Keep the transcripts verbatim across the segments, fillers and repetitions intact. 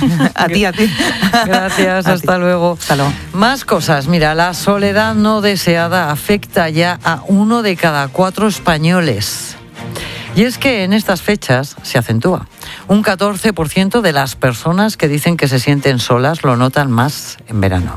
A ti, a ti. Gracias, a hasta ti. luego. Hasta luego. Más cosas. Mira, la soledad no deseada afecta ya a uno de cada cuatro españoles. Y es que en estas fechas se acentúa. Un catorce por ciento de las personas que dicen que se sienten solas lo notan más en verano.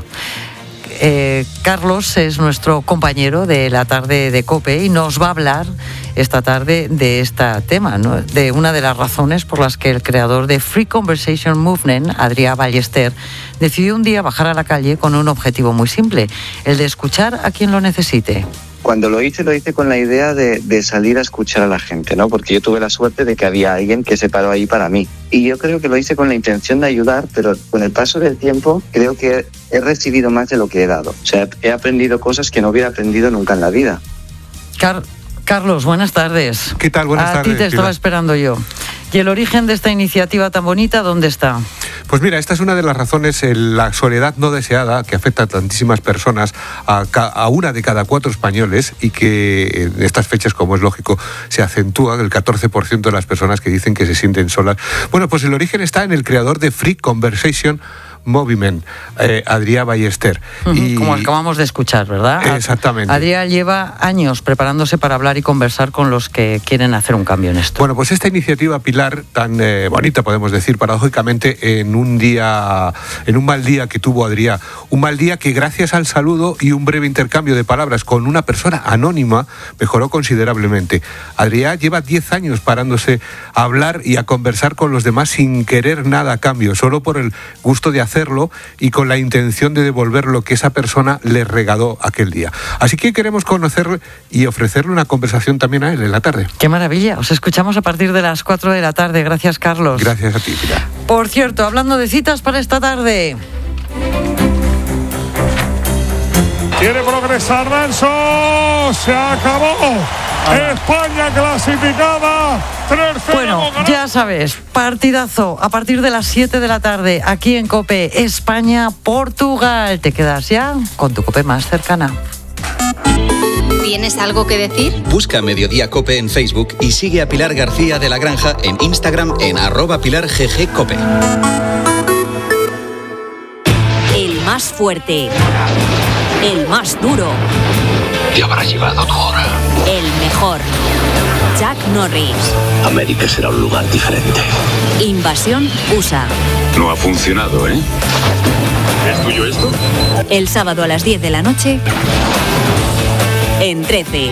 Eh, Carlos es nuestro compañero de la tarde de COPE y nos va a hablar esta tarde de este tema, ¿no? De una de las razones por las que el creador de Free Conversation Movement, Adrià Ballester, decidió un día bajar a la calle con un objetivo muy simple, el de escuchar a quien lo necesite. Cuando lo hice, lo hice con la idea de, de salir a escuchar a la gente, ¿no? Porque yo tuve la suerte de que había alguien que se paró ahí para mí. Y yo creo que lo hice con la intención de ayudar, pero con el paso del tiempo creo que he recibido más de lo que he dado. O sea, he aprendido cosas que no hubiera aprendido nunca en la vida. Car- Carlos, buenas tardes. ¿Qué tal? Buenas a tardes. A ti te estaba Pilar. esperando yo. ¿Y el origen de esta iniciativa tan bonita, dónde está? Pues mira, esta es una de las razones, la soledad no deseada, que afecta a tantísimas personas, a, a una de cada cuatro españoles, y que en estas fechas, como es lógico, se acentúa el catorce por ciento de las personas que dicen que se sienten solas. Bueno, pues el origen está en el creador de Free Conversation Movement, eh, Adrià Ballester. Uh-huh, y... Como acabamos de escuchar, ¿verdad? Exactamente. Adrià lleva años preparándose para hablar y conversar con los que quieren hacer un cambio en esto. Bueno, pues esta iniciativa, Pilar, tan eh, bonita, podemos decir, paradójicamente, en un día, en un mal día que tuvo Adrià, un mal día que gracias al saludo y un breve intercambio de palabras con una persona anónima, mejoró considerablemente. Adrià lleva diez años parándose a hablar y a conversar con los demás sin querer nada a cambio, solo por el gusto de hacer hacerlo y con la intención de devolver lo que esa persona le regaló aquel día. Así que queremos conocerle y ofrecerle una conversación también a él en la tarde. ¡Qué maravilla! Os escuchamos a partir de las cuatro de la tarde. Gracias, Carlos. Gracias a ti, Pilar. Por cierto, hablando de citas para esta tarde... Quiere progresar Manso, se acabó. España clasificada. Bueno, ya sabes, partidazo a partir de las siete de la tarde aquí en COPE, España-Portugal. Te quedas ya con tu COPE más cercana. ¿Tienes algo que decir? Busca Mediodía COPE en Facebook y sigue a Pilar García de la Granja en Instagram en arroba Pilar G G COPE. El más fuerte. El más duro. Te habrá llegado tu hora. El mejor. Chuck Norris. América será un lugar diferente. Invasión U S A. No ha funcionado, ¿eh? ¿Es tuyo esto? El sábado a las diez de la noche en trece.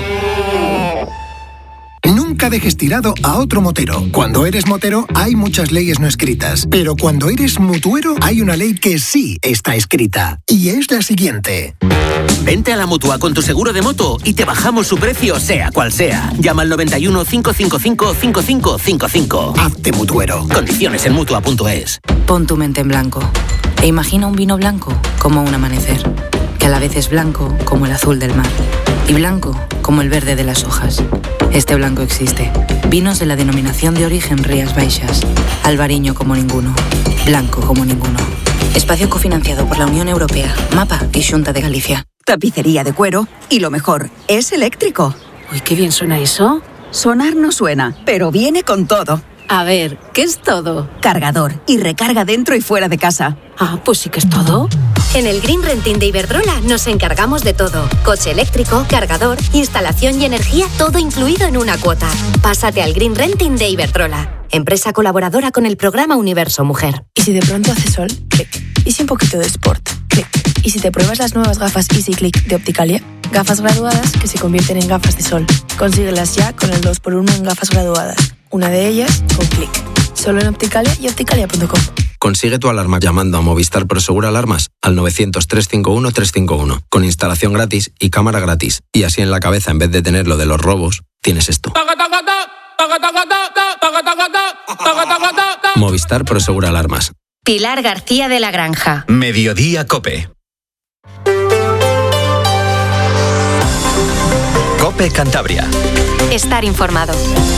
Nunca dejes tirado a otro motero. Cuando eres motero hay muchas leyes no escritas, pero cuando eres mutuero hay una ley que sí está escrita, y es la siguiente. Vente a la Mutua con tu seguro de moto y te bajamos su precio sea cual sea. Llama al noventa y uno, cinco cinco cinco, cinco cinco cinco cinco. Hazte mutuero. Condiciones en mutua punto es. Pon tu mente en blanco e imagina un vino blanco como un amanecer, que a la vez es blanco como el azul del mar y blanco como el verde de las hojas. Este blanco existe. Vinos de la denominación de origen Rías Baixas. Albariño como ninguno. Blanco como ninguno. Espacio cofinanciado por la Unión Europea, MAPA y Xunta de Galicia. Tapicería de cuero y lo mejor, es eléctrico. Uy, qué bien suena eso. Sonar no suena, pero viene con todo. A ver, ¿qué es todo? Cargador y recarga dentro y fuera de casa. Ah, pues sí que es todo. En el Green Renting de Iberdrola nos encargamos de todo. Coche eléctrico, cargador, instalación y energía, todo incluido en una cuota. Pásate al Green Renting de Iberdrola, empresa colaboradora con el programa Universo Mujer. ¿Y si de pronto hace sol? Clic. ¿Y si un poquito de sport? Clic. ¿Y si te pruebas las nuevas gafas Easy Click de Opticalia? Gafas graduadas que se convierten en gafas de sol. Consíguelas ya con el dos por uno en gafas graduadas. Una de ellas con Clic. Solo en Opticalia y opticalia punto com. Consigue tu alarma llamando a Movistar Prosegur Alarmas al novecientos, trescientos cincuenta y uno, trescientos cincuenta y uno, con instalación gratis y cámara gratis. Y así en la cabeza, en vez de tener lo de los robos, tienes esto. Movistar Prosegur Alarmas. Pilar García de la Granja. Mediodía COPE. COPE Cantabria. Estar informado.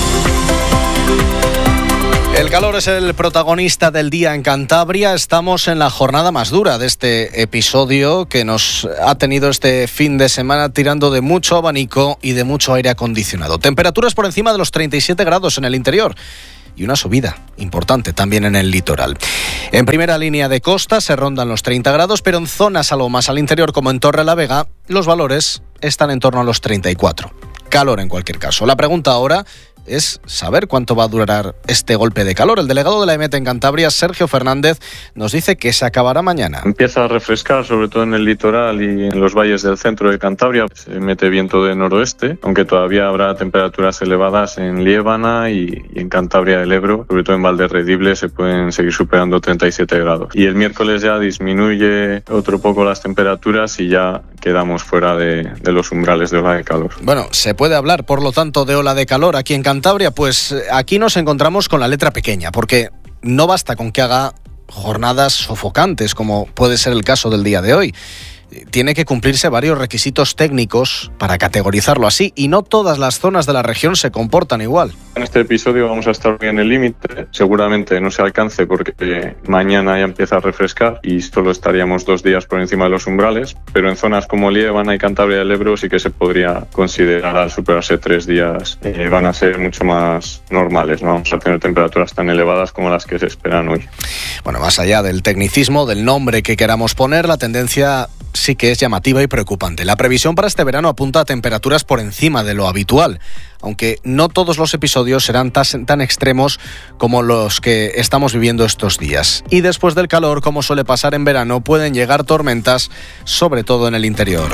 El calor es el protagonista del día en Cantabria. Estamos en la jornada más dura de este episodio que nos ha tenido este fin de semana tirando de mucho abanico y de mucho aire acondicionado. Temperaturas por encima de los treinta y siete grados en el interior. y una subida importante también en el litoral. En primera línea de costa se rondan los treinta grados, pero en zonas algo más al interior, como en Torrelavega, los valores están en torno a los treinta y cuatro. Calor en cualquier caso. La pregunta ahora es saber cuánto va a durar este golpe de calor. El delegado de la EMET en Cantabria, Sergio Fernández, nos dice que se acabará mañana. Empieza a refrescar, sobre todo en el litoral y en los valles del centro de Cantabria. Se mete viento de noroeste, aunque todavía habrá temperaturas elevadas en Liébana y, y en Cantabria del Ebro, sobre todo en Valderredible, se pueden seguir superando treinta y siete grados. Y el miércoles ya disminuye otro poco las temperaturas y ya quedamos fuera de, de los umbrales de ola de calor. Bueno, se puede hablar, por lo tanto, de ola de calor aquí en Cantabria. Cantabria, pues aquí nos encontramos con la letra pequeña, porque no basta con que haga jornadas sofocantes, como puede ser el caso del día de hoy. Tiene que cumplirse varios requisitos técnicos para categorizarlo así, y no todas las zonas de la región se comportan igual. En este episodio vamos a estar bien en el límite, seguramente no se alcance porque mañana ya empieza a refrescar y solo estaríamos dos días por encima de los umbrales, pero en zonas como Liébana y Cantabria del Ebro sí que se podría considerar al superarse tres días, eh, van a ser mucho más normales, no vamos a tener temperaturas tan elevadas como las que se esperan hoy. Bueno, más allá del tecnicismo, del nombre que queramos poner, la tendencia sí que es llamativa y preocupante. La previsión para este verano apunta a temperaturas por encima de lo habitual, aunque no todos los episodios serán tan, tan extremos como los que estamos viviendo estos días. Y después del calor, como suele pasar en verano, pueden llegar tormentas, sobre todo en el interior.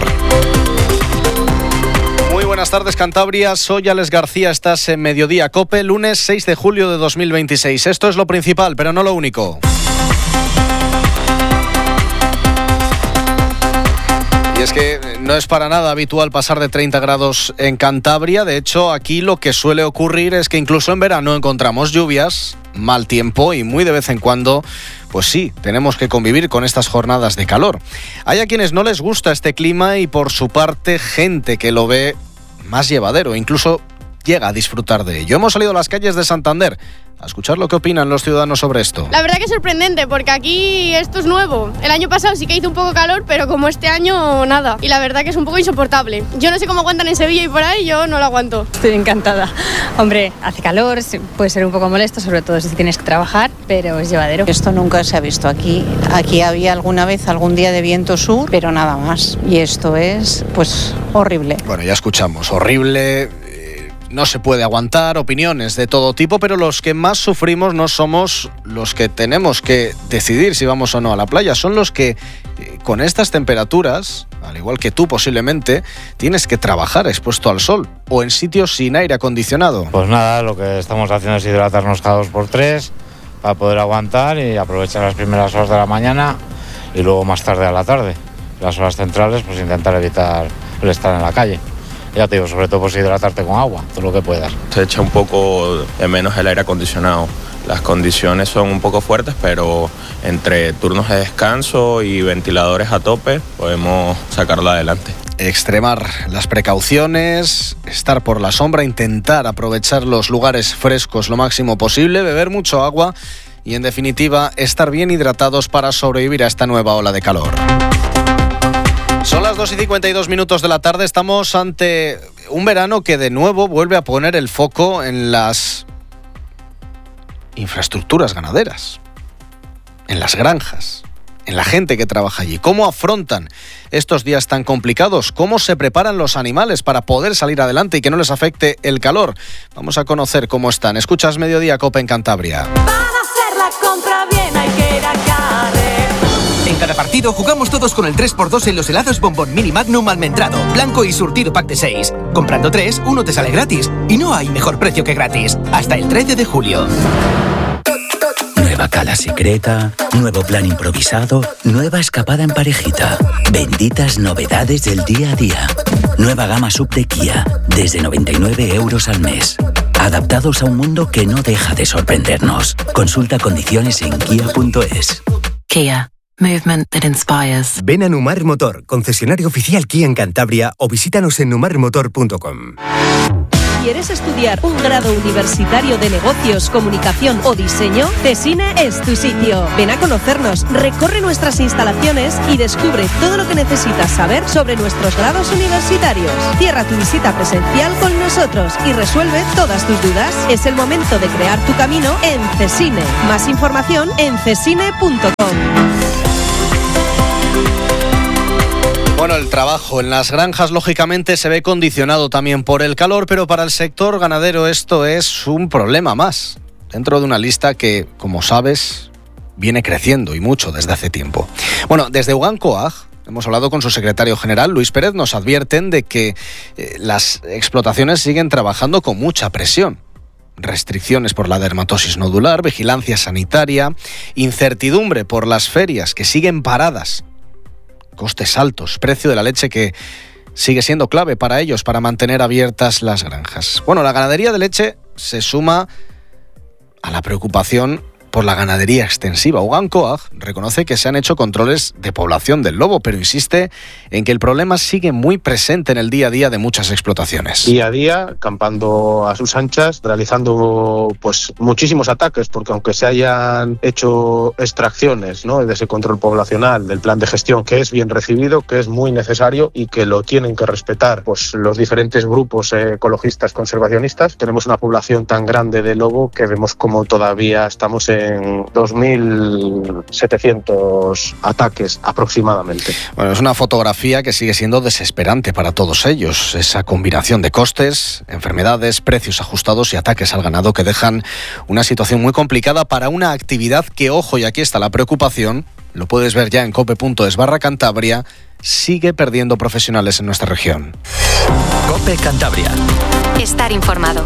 Muy buenas tardes, Cantabria. Soy Alex García, estás en Mediodía COPE, lunes seis de julio de dos mil veintiséis. Esto es lo principal, pero no lo único. Y es que no es para nada habitual pasar de treinta grados en Cantabria. De hecho, aquí lo que suele ocurrir es que incluso en verano encontramos lluvias, mal tiempo y muy de vez en cuando, pues sí, tenemos que convivir con estas jornadas de calor. Hay a quienes no les gusta este clima y por su parte gente que lo ve más llevadero, incluso llega a disfrutar de ello. Hemos salido a las calles de Santander a escuchar lo que opinan los ciudadanos sobre esto. La verdad que es sorprendente, porque aquí esto es nuevo. El año pasado sí que hizo un poco calor, pero como este año, nada. Y la verdad que es un poco insoportable. Yo no sé cómo aguantan en Sevilla y por ahí, yo no lo aguanto. Estoy encantada. Hombre, hace calor, puede ser un poco molesto, sobre todo si tienes que trabajar, pero es llevadero. Esto nunca se ha visto aquí. Aquí había alguna vez algún día de viento sur, pero nada más. Y esto es, pues, horrible. Bueno, ya escuchamos, horrible. No se puede aguantar, opiniones de todo tipo, pero los que más sufrimos no somos los que tenemos que decidir si vamos o no a la playa, son los que eh, con estas temperaturas, al igual que tú posiblemente, tienes que trabajar expuesto al sol o en sitios sin aire acondicionado. Pues nada, lo que estamos haciendo es hidratarnos cada dos por tres para poder aguantar y aprovechar las primeras horas de la mañana y luego más tarde a la tarde. Las horas centrales, pues intentar evitar el estar en la calle. Ya te digo, sobre todo pues hidratarte con agua, todo lo que puedas. Se echa un poco de menos el aire acondicionado. Las condiciones son un poco fuertes, pero entre turnos de descanso y ventiladores a tope podemos sacarlo adelante. Extremar las precauciones, estar por la sombra, intentar aprovechar los lugares frescos lo máximo posible, beber mucho agua y, en definitiva, estar bien hidratados para sobrevivir a esta nueva ola de calor. Son las dos y cincuenta y dos minutos de la tarde. Estamos ante un verano que de nuevo vuelve a poner el foco en las infraestructuras ganaderas, en las granjas, en la gente que trabaja allí. ¿Cómo afrontan estos días tan complicados? ¿Cómo se preparan los animales para poder salir adelante y que no les afecte el calor? Vamos a conocer cómo están. Escuchas Mediodía COPE en Cantabria. Para hacer la compra bien hay que ir a Carrer. En cada partido jugamos todos con el tres por dos en los helados Bombón Mini Magnum almendrado, blanco y surtido pack de seis. Comprando tres, uno te sale gratis. Y no hay mejor precio que gratis. Hasta el trece de julio. Nueva cala secreta, nuevo plan improvisado, nueva escapada en parejita. Benditas novedades del día a día. Nueva gama sub de Kia, desde noventa y nueve euros al mes. Adaptados a un mundo que no deja de sorprendernos. Consulta condiciones en kia punto es. Kia. Movement that inspires. Ven a Numar Motor, concesionario oficial Kia en Cantabria, o visítanos en numar motor punto com. ¿Quieres estudiar un grado universitario de negocios, comunicación o diseño? Cesine es tu sitio. Ven a conocernos, recorre nuestras instalaciones y descubre todo lo que necesitas saber sobre nuestros grados universitarios. Cierra tu visita presencial con nosotros y resuelve todas tus dudas. Es el momento de crear tu camino en Cesine. Más información en cesine punto com. Bueno, el trabajo en las granjas lógicamente se ve condicionado también por el calor, pero para el sector ganadero esto es un problema más, dentro de una lista que, como sabes, viene creciendo y mucho desde hace tiempo. Bueno, desde Ugankoag hemos hablado con su secretario general, Luis Pérez, nos advierten de que eh, las explotaciones siguen trabajando con mucha presión. Restricciones por la dermatosis nodular, vigilancia sanitaria, incertidumbre por las ferias que siguen paradas, costes altos, precio de la leche que sigue siendo clave para ellos para mantener abiertas las granjas. Bueno, la ganadería de leche se suma a la preocupación por la ganadería extensiva. Ugankoag reconoce que se han hecho controles de población del lobo, pero insiste en que el problema sigue muy presente en el día a día de muchas explotaciones. Día a día, campando a sus anchas, realizando pues muchísimos ataques, porque aunque se hayan hecho extracciones, ¿no?, de ese control poblacional, del plan de gestión, que es bien recibido, que es muy necesario y que lo tienen que respetar pues los diferentes grupos eh, ecologistas, conservacionistas, tenemos una población tan grande de lobo que vemos como todavía estamos en en dos mil setecientos ataques aproximadamente. Bueno, es una fotografía que sigue siendo desesperante para todos ellos. Esa combinación de costes, enfermedades, precios ajustados y ataques al ganado que dejan una situación muy complicada para una actividad que, ojo, y aquí está la preocupación, lo puedes ver ya en cope punto es barra Cantabria, sigue perdiendo profesionales en nuestra región. Cope Cantabria. Estar informado.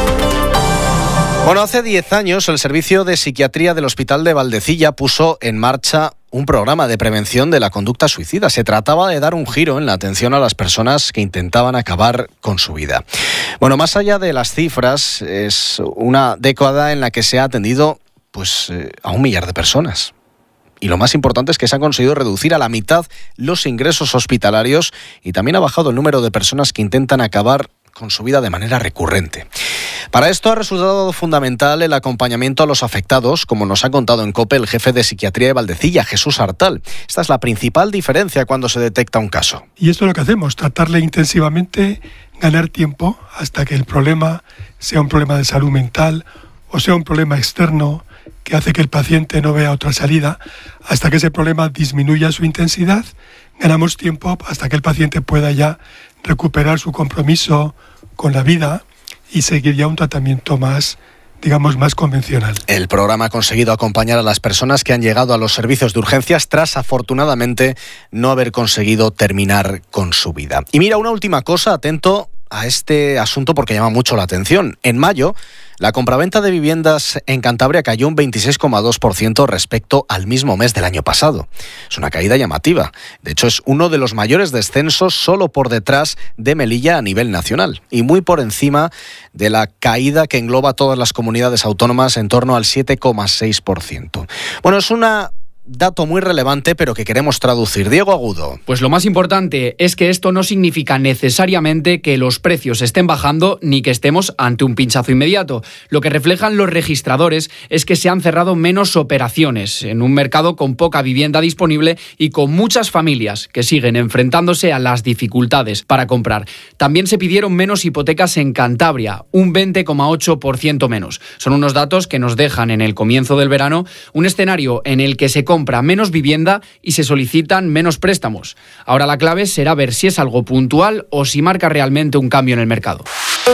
Bueno, hace diez años el Servicio de Psiquiatría del Hospital de Valdecilla puso en marcha un programa de prevención de la conducta suicida. Se trataba de dar un giro en la atención a las personas que intentaban acabar con su vida. Bueno, más allá de las cifras, es una década en la que se ha atendido pues, eh, a un millar de personas. Y lo más importante es que se han conseguido reducir a la mitad los ingresos hospitalarios y también ha bajado el número de personas que intentan acabar con su vida de manera recurrente. Para esto ha resultado fundamental el acompañamiento a los afectados, como nos ha contado en COPE el jefe de psiquiatría de Valdecilla, Jesús Artal. Esta es la principal diferencia cuando se detecta un caso. Y esto es lo que hacemos, tratarle intensivamente, ganar tiempo hasta que el problema sea un problema de salud mental o sea un problema externo que hace que el paciente no vea otra salida, hasta que ese problema disminuya su intensidad. Ganamos tiempo hasta que el paciente pueda ya recuperar su compromiso con la vida y seguir ya un tratamiento más, digamos, más convencional. El programa ha conseguido acompañar a las personas que han llegado a los servicios de urgencias tras, afortunadamente, no haber conseguido terminar con su vida. Y mira, una última cosa, atento a este asunto porque llama mucho la atención. En mayo, la compraventa de viviendas en Cantabria cayó un veintiséis coma dos por ciento respecto al mismo mes del año pasado. Es una caída llamativa. De hecho, es uno de los mayores descensos, solo por detrás de Melilla a nivel nacional y muy por encima de la caída que engloba a todas las comunidades autónomas, en torno al siete coma seis por ciento. Bueno, es una dato muy relevante, pero que queremos traducir. Diego Agudo. Pues lo más importante es que esto no significa necesariamente que los precios estén bajando ni que estemos ante un pinchazo inmediato. Lo que reflejan los registradores es que se han cerrado menos operaciones en un mercado con poca vivienda disponible y con muchas familias que siguen enfrentándose a las dificultades para comprar. También se pidieron menos hipotecas en Cantabria, un veinte coma ocho por ciento menos. Son unos datos que nos dejan en el comienzo del verano un escenario en el que se compra menos vivienda y se solicitan menos préstamos. Ahora la clave será ver si es algo puntual o si marca realmente un cambio en el mercado.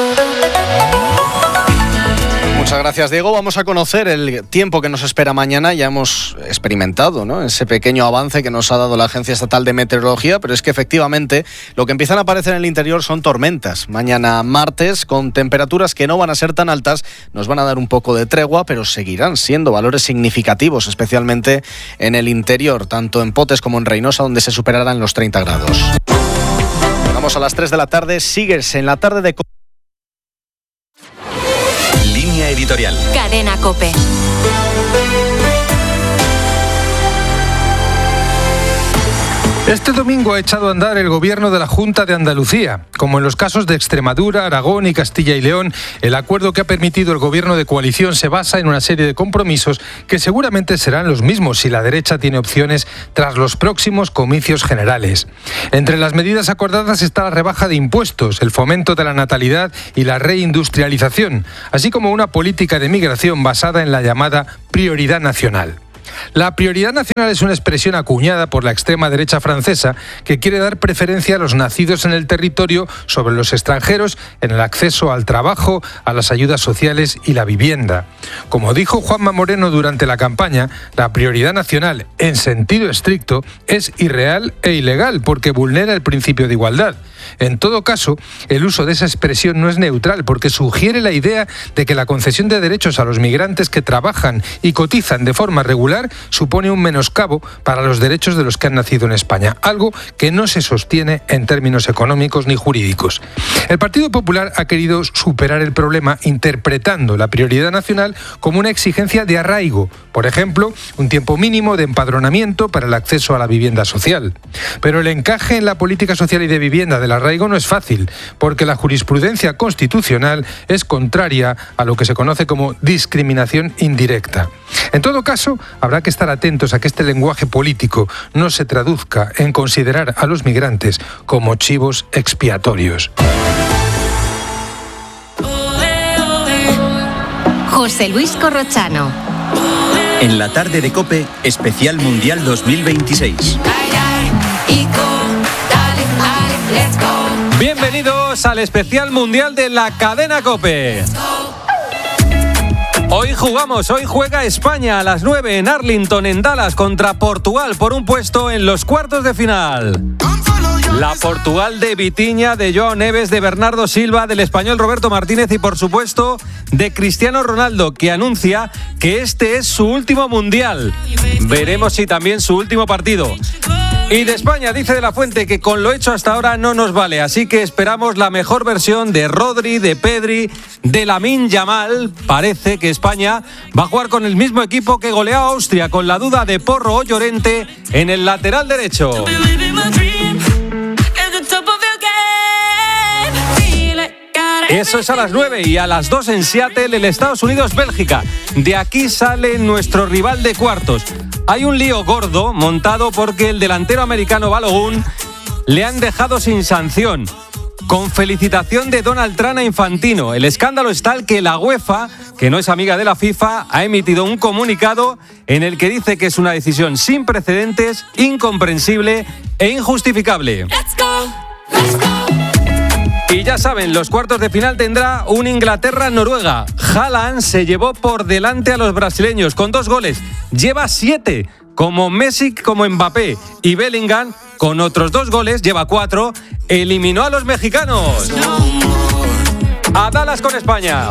Muchas gracias, Diego. Vamos a conocer el tiempo que nos espera mañana. Ya hemos experimentado, ¿no?, ese pequeño avance que nos ha dado la Agencia Estatal de Meteorología, pero es que efectivamente lo que empiezan a aparecer en el interior son tormentas. Mañana martes, con temperaturas que no van a ser tan altas, nos van a dar un poco de tregua, pero seguirán siendo valores significativos, especialmente en el interior, tanto en Potes como en Reynosa, donde se superarán los treinta grados. Vamos a las tres de la tarde. Sigues en la tarde de... Editorial. Cadena COPE. Este domingo ha echado a andar el gobierno de la Junta de Andalucía. Como en los casos de Extremadura, Aragón y Castilla y León, el acuerdo que ha permitido el gobierno de coalición se basa en una serie de compromisos que seguramente serán los mismos si la derecha tiene opciones tras los próximos comicios generales. Entre las medidas acordadas está la rebaja de impuestos, el fomento de la natalidad y la reindustrialización, así como una política de migración basada en la llamada prioridad nacional. La prioridad nacional es una expresión acuñada por la extrema derecha francesa que quiere dar preferencia a los nacidos en el territorio sobre los extranjeros en el acceso al trabajo, a las ayudas sociales y la vivienda. Como dijo Juanma Moreno durante la campaña, la prioridad nacional, en sentido estricto, es irreal e ilegal porque vulnera el principio de igualdad. En todo caso, el uso de esa expresión no es neutral porque sugiere la idea de que la concesión de derechos a los migrantes que trabajan y cotizan de forma regular supone un menoscabo para los derechos de los que han nacido en España, algo que no se sostiene en términos económicos ni jurídicos. El Partido Popular ha querido superar el problema interpretando la prioridad nacional como una exigencia de arraigo, por ejemplo, un tiempo mínimo de empadronamiento para el acceso a la vivienda social. Pero el encaje en la política social y de vivienda del arraigo no es fácil, porque la jurisprudencia constitucional es contraria a lo que se conoce como discriminación indirecta. En todo caso, habrá que estar atentos a que este lenguaje político no se traduzca en considerar a los migrantes como chivos expiatorios. José Luis Corrochano. En la tarde de COPE, especial Mundial dos mil veintiséis. Bienvenidos al especial mundial de la cadena COPE. Hoy jugamos, hoy juega España a las nueve en Arlington, en Dallas, contra Portugal por un puesto en los cuartos de final. La Portugal de Vitinha, de Joao Neves, de Bernardo Silva, del español Roberto Martínez y, por supuesto, de Cristiano Ronaldo, que anuncia que este es su último mundial. Veremos si también su último partido. Y de España dice De la Fuente que con lo hecho hasta ahora no nos vale, así que esperamos la mejor versión de Rodri, de Pedri, de Lamine Yamal. Parece que España va a jugar con el mismo equipo que goleó a Austria, con la duda de Porro o Llorente en el lateral derecho. Eso es a las nueve y a las dos en Seattle, el Estados Unidos-Bélgica. De aquí sale nuestro rival de cuartos. Hay un lío gordo montado porque el delantero americano Balogun le han dejado sin sanción, con felicitación de Donald Trump a Infantino. El escándalo es tal que la UEFA, que no es amiga de la FIFA, ha emitido un comunicado en el que dice que es una decisión sin precedentes, incomprensible e injustificable. Let's go, let's go. Y ya saben, los cuartos de final tendrá un Inglaterra-Noruega. Haaland se llevó por delante a los brasileños con dos goles. Lleva siete, como Messi como Mbappé. Y Bellingham, con otros dos goles, lleva cuatro. Eliminó a los mexicanos. A Dallas con España.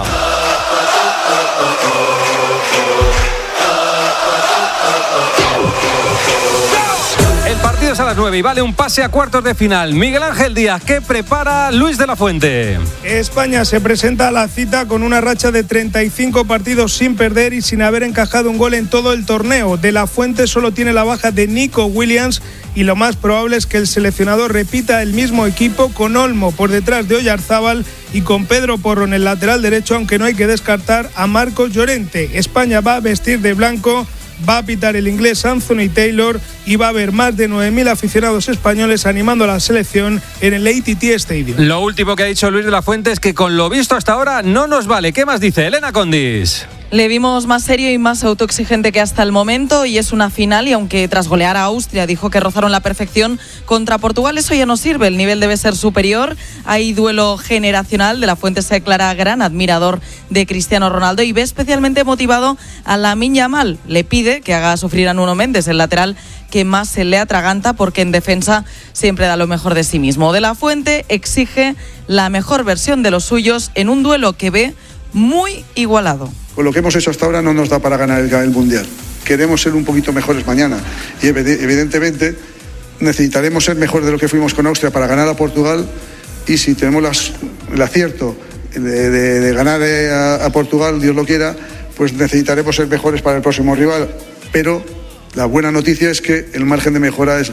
El partido es a las nueve y vale un pase a cuartos de final. Miguel Ángel Díaz, ¿qué prepara Luis de la Fuente? España se presenta a la cita con una racha de treinta y cinco partidos sin perder y sin haber encajado un gol en todo el torneo. De la Fuente solo tiene la baja de Nico Williams y lo más probable es que el seleccionador repita el mismo equipo con Olmo por detrás de Oyarzábal y con Pedro Porro en el lateral derecho, aunque no hay que descartar a Marcos Llorente. España va a vestir de blanco, va a pitar el inglés Anthony Taylor y va a haber más de nueve mil aficionados españoles animando a la selección en el A T T Stadium. Lo último que ha dicho Luis de la Fuente es que con lo visto hasta ahora no nos vale. ¿Qué más dice Elena Condis? Le vimos más serio y más autoexigente que hasta el momento y es una final y aunque tras golear a Austria dijo que rozaron la perfección, contra Portugal eso ya no sirve, el nivel debe ser superior, hay duelo generacional. De la Fuente se declara gran admirador de Cristiano Ronaldo y ve especialmente motivado a Lamine Yamal. Le pide que haga sufrir a Nuno Méndez, el lateral que más se le atraganta porque en defensa siempre da lo mejor de sí mismo. De la Fuente exige la mejor versión de los suyos en un duelo que ve muy igualado. Con lo que hemos hecho hasta ahora no nos da para ganar el, el Mundial. Queremos ser un poquito mejores mañana y evidentemente necesitaremos ser mejor de lo que fuimos con Austria para ganar a Portugal y si tenemos las, el acierto de, de, de ganar a, a Portugal, Dios lo quiera, pues necesitaremos ser mejores para el próximo rival. Pero la buena noticia es que el margen de mejora es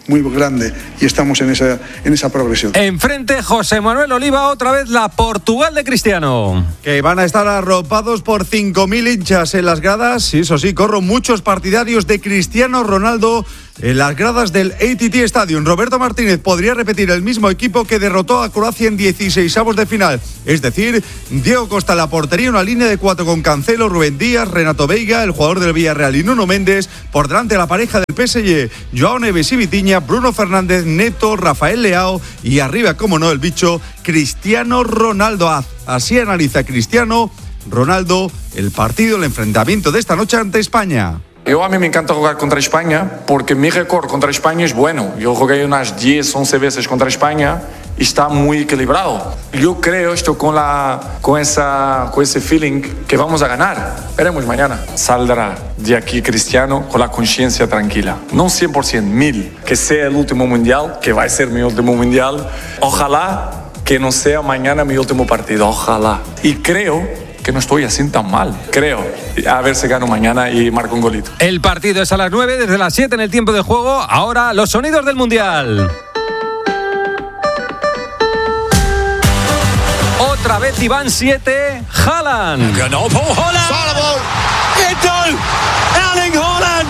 muy grande y estamos en esa, en esa progresión. Enfrente, José Manuel Oliva, otra vez la Portugal de Cristiano. Que van a estar arropados por cinco mil hinchas en las gradas. Y eso sí, corro muchos partidarios de Cristiano Ronaldo en las gradas del A T T Stadium. Roberto Martínez podría repetir el mismo equipo que derrotó a Croacia en dieciseisavos de final. Es decir, Diego Costa en la portería, una línea de cuatro con Cancelo, Rubén Díaz, Renato Veiga, el jugador del Villarreal, y Nuno Méndez. Por delante la pareja del P S G, Joao Neves y Vitinha, Bruno Fernández, Neto, Rafael Leao y arriba, como no, el bicho, Cristiano Ronaldo. Así analiza Cristiano Ronaldo el partido, el enfrentamiento de esta noche ante España. Yo a mí me encanta jugar contra España porque mi récord contra España es bueno. Yo jugué unas diez, once veces contra España y está muy equilibrado. Yo creo esto con, la, con, esa, con ese feeling que vamos a ganar. Veremos mañana. Saldrá de aquí Cristiano con la conciencia tranquila. No cien por ciento, mil. Que sea el último mundial, que va a ser mi último mundial. Ojalá que no sea mañana mi último partido. Ojalá. Y creo que no estoy así tan mal, creo. A ver si gano mañana y marco un golito. El partido es a las nueve, desde las siete en el tiempo de juego. Ahora los sonidos del Mundial. Otra vez Iván siete, Haaland. Ganó por Haaland. Erling Haaland.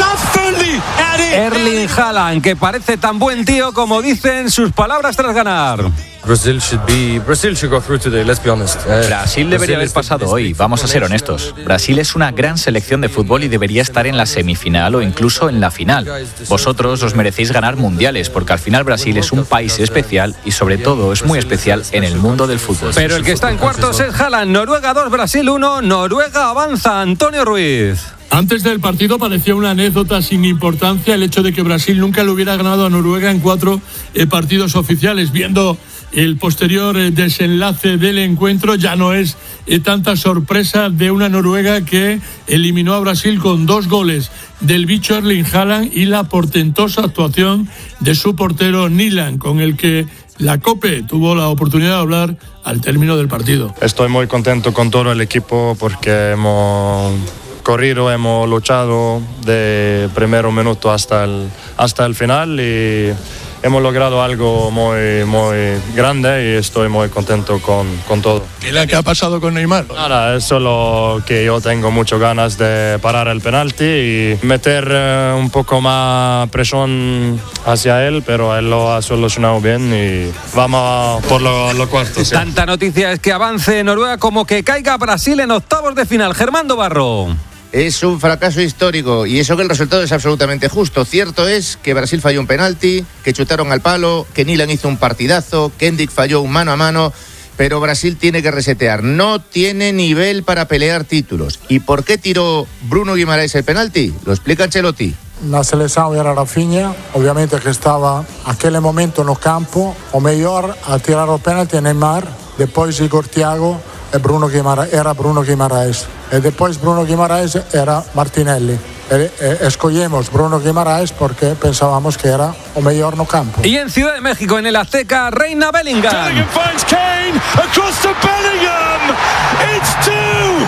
Erling Haaland, que parece tan buen tío como dicen sus palabras tras ganar. Brasil should be, Brazil should go through today, let's be honest. Brasil debería haber pasado hoy, vamos a ser honestos. Brasil es una gran selección de fútbol y debería estar en la semifinal o incluso en la final. Vosotros os merecéis ganar mundiales, porque al final Brasil es un país especial y sobre todo es muy especial en el mundo del fútbol. Pero el que está en cuartos es Haaland. Noruega dos, Brasil uno. Noruega avanza. Antonio Ruiz. Antes del partido parecía una anécdota sin importancia el hecho de que Brasil nunca le hubiera ganado a Noruega en cuatro eh, partidos oficiales. Viendo el posterior eh, desenlace del encuentro, ya no es eh, tanta sorpresa de una Noruega que eliminó a Brasil con dos goles del bicho Erling Haaland y la portentosa actuación de su portero Nyland, con el que la COPE tuvo la oportunidad de hablar al término del partido. Estoy muy contento con todo el equipo porque hemos corrido, hemos luchado de primer minuto hasta el, hasta el final y hemos logrado algo muy, muy grande y estoy muy contento con, con todo. ¿Qué es lo que ha pasado con Neymar? Nada, es solo que yo tengo muchas ganas de parar el penalti y meter eh, un poco más presión hacia él, pero él lo ha solucionado bien y vamos por los lo cuartos. ¿Sí? Tanta noticia es que avance Noruega como que caiga Brasil en octavos de final. Germán Barro. Es un fracaso histórico y eso que el resultado es absolutamente justo. Cierto es que Brasil falló un penalti, que chutaron al palo, que Nyland hizo un partidazo, que Endrick falló un mano a mano, pero Brasil tiene que resetear. No tiene nivel para pelear títulos. ¿Y por qué tiró Bruno Guimaraes el penalti? Lo explica Ancelotti. Na seleção era Rafinha, ovviamente che stava a aquele momento no campo, o melhor a tirar o penalti é Neymar, depois Igor Thiago e Bruno Guimaraes, era Bruno Guimaraes, e depois Bruno Guimaraes era Martinelli. E, e, escogemos Bruno Guimaraes porque pensábamos que era o melhor no campo. Y en Ciudad de México, en el Azteca, reina Bellingham. Bellingham finds Kane across to Bellingham. It's two.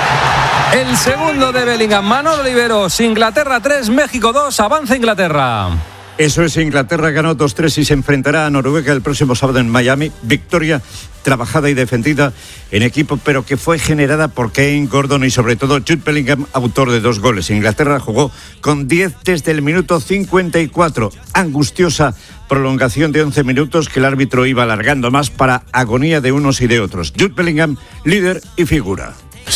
El segundo de Bellingham, Manolo Oliveros. Inglaterra tres, México dos, avanza Inglaterra. Eso es, Inglaterra ganó dos tres y se enfrentará a Noruega el próximo sábado en Miami. Victoria trabajada y defendida en equipo, pero que fue generada por Kane, Gordon y sobre todo Jude Bellingham, autor de dos goles. Inglaterra jugó con diez desde el minuto cincuenta y cuatro. Angustiosa prolongación de once minutos que el árbitro iba alargando más para agonía de unos y de otros. Jude Bellingham, líder y figura.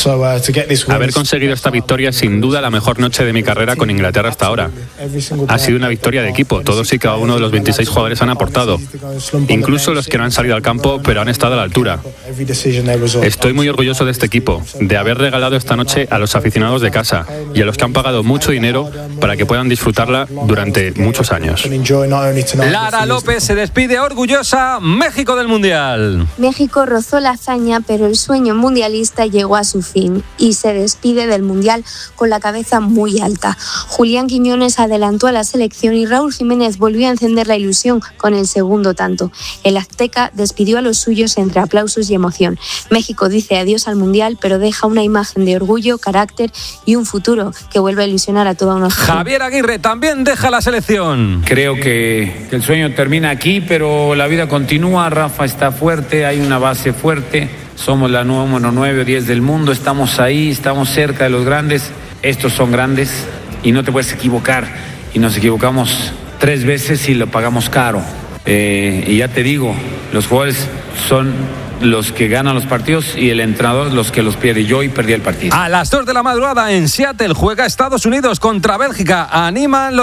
Haber conseguido esta victoria es sin duda la mejor noche de mi carrera con Inglaterra hasta ahora. Ha sido una victoria de equipo, todos y cada uno de los veintiséis jugadores han aportado, incluso los que no han salido al campo pero han estado a la altura. Estoy muy orgulloso de este equipo, de haber regalado esta noche a los aficionados de casa y a los que han pagado mucho dinero para que puedan disfrutarla durante muchos años. Lara López se despide orgullosa. México del Mundial. México rozó la hazaña, pero el sueño mundialista llegó a su su fin y se despide del Mundial con la cabeza muy alta. Julián Quiñones adelantó a la selección y Raúl Jiménez volvió a encender la ilusión con el segundo tanto. El azteca despidió a los suyos entre aplausos y emoción. México dice adiós al Mundial, pero deja una imagen de orgullo, carácter y un futuro que vuelve a ilusionar a toda una nación. Javier Aguirre también deja la selección. Creo que, que el sueño termina aquí, pero la vida continúa. Rafa está fuerte, hay una base fuerte. Somos la número nueve o diez del mundo, estamos ahí, estamos cerca de los grandes. Estos son grandes y no te puedes equivocar. Y nos equivocamos tres veces y lo pagamos caro. Eh, y ya te digo, los jugadores son los que ganan los partidos y el entrenador los que los pierde. Yo hoy perdí el partido. A las dos de la madrugada en Seattle juega Estados Unidos contra Bélgica. Animan los